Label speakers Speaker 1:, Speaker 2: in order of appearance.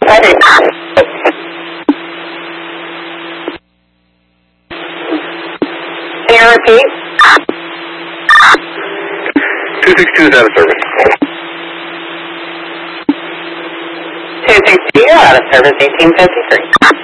Speaker 1: Can you repeat?
Speaker 2: 262 is out of service.
Speaker 1: 262, you're out of service, 1853.